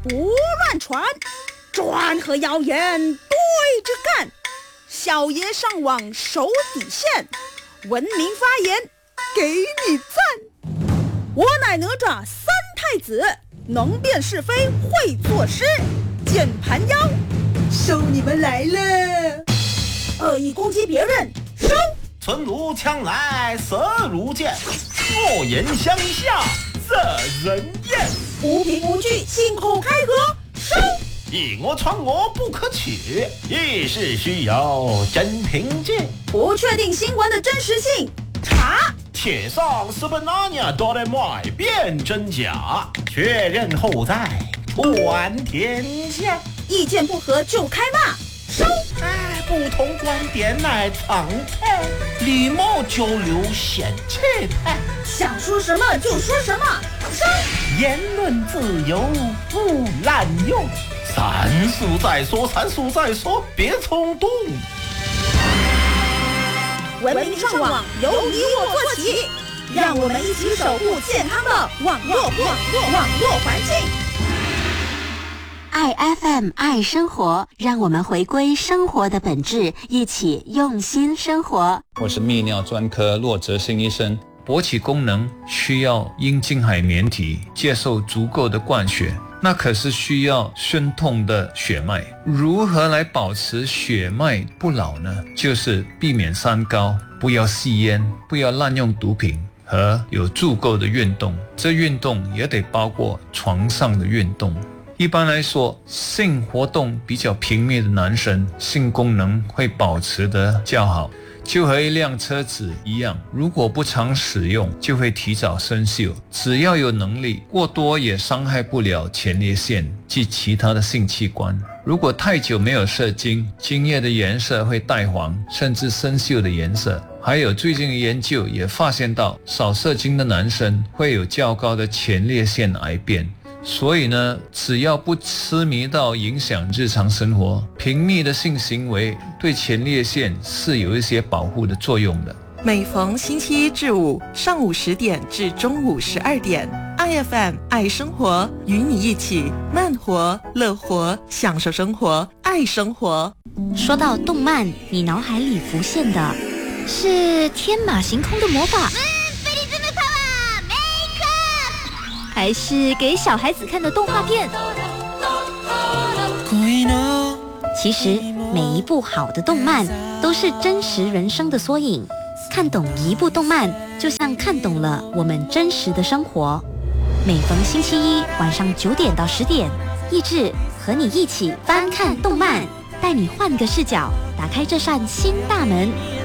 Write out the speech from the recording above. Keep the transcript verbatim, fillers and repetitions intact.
不乱传，专和谣言对着干。小爷上网守底线，文明发言给你赞。我乃哪吒三太子，能辨是非会作诗，键盘妖收你们来了。恶意攻击别人收。 存如枪来色如剑，恶言相向色人厌。 无凭无据信口开河收。 以讹传讹不可取，议事需有真凭据。 不确定新闻的真实性查。 铁上是本拿尼哆来麦辨真假，确认后再传天下。 意见不合就开骂收。 哎，不同观点乃常态，礼貌交流显气派。 想说什么就说什么收。 言论自由不滥用，三思再说，三思再说，别冲动。 文明上网由你我做起，让我们一起守护健康的网络网络网络环境。 爱 F M 爱生活，让我们回归生活的本质，一起用心生活。 我是泌尿专科骆哲新医生。勃起功能需要阴茎海绵体接受足够的灌血，那可是需要宣痛的血脉。如何来保持血脉不老呢？就是避免三高，不要吸烟，不要滥用毒品，和有足够的运动。这运动也得包括床上的运动。一般来说，性活动比较频密的男生，性功能会保持得较好。就和一辆车子一样，如果不常使用，就会提早生锈。只要有能力，过多也伤害不了前列腺及其他的性器官。如果太久没有射精，精液的颜色会带黄，甚至生锈的颜色。还有最近的研究也发现到，少射精的男生会有较高的前列腺癌变。所以呢，只要不痴迷到影响日常生活，频密的性行为对前列腺是有一些保护的作用的。 每逢星期一至五上午十点至中午十二点 ，I F M 爱生活，与你一起慢活、乐活，享受生活，爱生活。 说到动漫，你脑海里浮现的是天马行空的魔法，还是给小孩子看的动画片？其实每一部好的动漫都是真实人生的缩影，看懂一部动漫就像看懂了我们真实的生活。每逢星期一晚上九点到十点，益智和你一起翻看动漫，带你换个视角，打开这扇新大门。